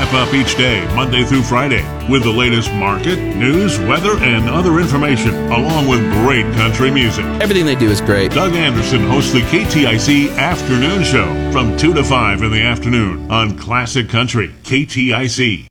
wrap up each day, Monday through Friday, with the latest market, news, weather, and other information, along with great country music. Everything they do is great. Doug Anderson hosts the KTIC Afternoon Show from 2 to 5 in the afternoon on Classic Country, KTIC.